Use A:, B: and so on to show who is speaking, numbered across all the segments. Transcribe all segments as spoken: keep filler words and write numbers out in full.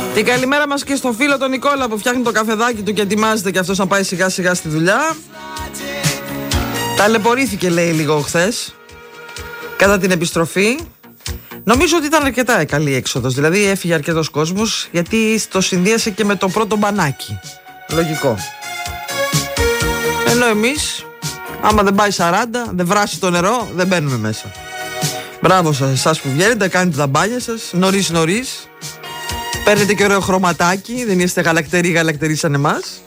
A: Την καλημέρα μας και στο φίλο τον Νικόλα που φτιάχνει το καφεδάκι του και ετοιμάζεται και αυτός να πάει σιγά σιγά στη δουλειά. Ταλαιπωρήθηκε, λέει, λίγο χθες κατά την επιστροφή. Νομίζω ότι ήταν αρκετά καλή έξοδος. Δηλαδή έφυγε αρκετός κόσμος, γιατί το συνδύασε και με το πρώτο μπανάκι. Λογικό. Ενώ εμείς, άμα δεν πάει σαράντα, δεν βράσει το νερό, δεν μπαίνουμε μέσα. Μπράβο σας, εσάς που βγαίνετε, κάνετε τα μπάνια σας νωρίς νωρίς. Παίρνετε και ωραίο χρωματάκι, δεν είστε γαλακτεροί γαλακτεροί σαν εμάς.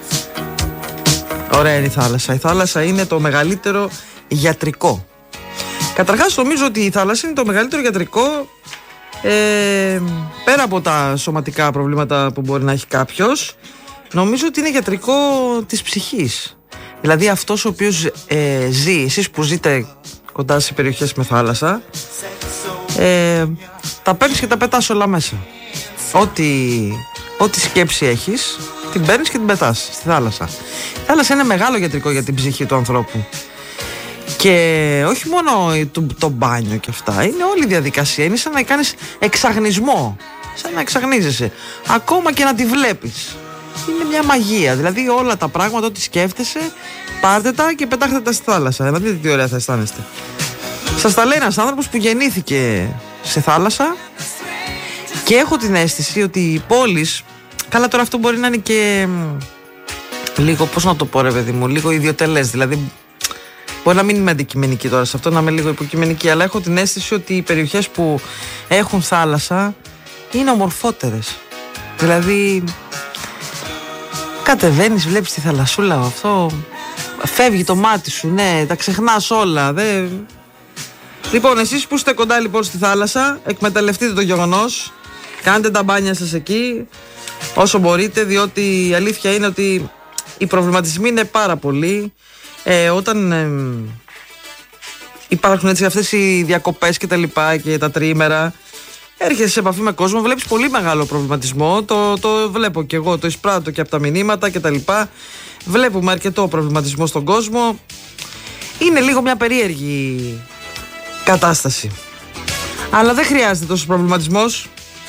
A: Ωραία είναι η θάλασσα. Η θάλασσα είναι το μεγαλύτερο γιατρικό. Καταρχάς νομίζω ότι η θάλασσα είναι το μεγαλύτερο γιατρικό, ε, πέρα από τα σωματικά προβλήματα που μπορεί να έχει κάποιος. Νομίζω ότι είναι γιατρικό της ψυχής. Δηλαδή αυτός ο οποίος ε, ζει, εσείς που ζείτε κοντά σε περιοχές με θάλασσα, ε, τα παίρνεις και τα πετάς όλα μέσα. Ό,τι, ό,τι σκέψη έχεις, την παίρνεις και την πετάς στη θάλασσα. Η θάλασσα είναι μεγάλο γιατρικό για την ψυχή του ανθρώπου. Και όχι μόνο το, το μπάνιο και αυτά, είναι όλη η διαδικασία. Είναι σαν να κάνεις εξαγνισμό, σαν να εξαγνίζεσαι. Ακόμα και να τη βλέπεις. Είναι μια μαγεία. Δηλαδή όλα τα πράγματα, ό,τι σκέφτεσαι, πάρτε τα και πετάχτε τα στη θάλασσα. Να δείτε τι ωραία θα αισθάνεστε. Σας τα λέει ένας άνθρωπος που γεννήθηκε σε θάλασσα. Και έχω την αίσθηση ότι οι πόλεις, καλά τώρα αυτό μπορεί να είναι και λίγο, πώς να το πω ρε παιδί μου, λίγο ιδιοτελές. Δηλαδή μπορεί να μην είμαι αντικειμενική τώρα σε αυτό, να είμαι λίγο υποκειμενική, αλλά έχω την αίσθηση ότι οι περιοχές που έχουν θάλασσα είναι ομορφότερες. Δηλαδή κατεβαίνεις, βλέπεις τη θαλασσούλα, αυτό φεύγει το μάτι σου, ναι, τα ξεχνάς όλα. Δε... Λοιπόν, εσείς που είστε κοντά λοιπόν στη θάλασσα, εκμεταλλευτείτε το γεγονός. Κάντε τα μπάνια σας εκεί όσο μπορείτε, διότι η αλήθεια είναι ότι οι προβληματισμοί είναι πάρα πολλοί. Ε, όταν ε, υπάρχουν έτσι αυτές οι διακοπές και τα λοιπά και τα τριήμερα, έρχεσαι σε επαφή με κόσμο, βλέπεις πολύ μεγάλο προβληματισμό. Το, το βλέπω και εγώ, το εισπράττω και από τα μηνύματα και τα λοιπά. Βλέπουμε αρκετό προβληματισμό στον κόσμο. Είναι λίγο μια περίεργη κατάσταση. Αλλά δεν χρειάζεται τόσο προβληματισμός.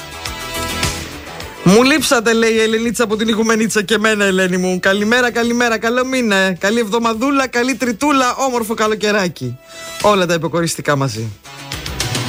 A: Μου λείψατε, λέει η Ελενίτσα από την Οικουμενίτσα, και εμένα, Ελένη μου. Καλημέρα, καλημέρα, καλό μήνα. Καλή εβδομαδούλα, καλή τριτούλα, όμορφο καλοκαιράκι. Όλα τα υποκοριστικά μαζί.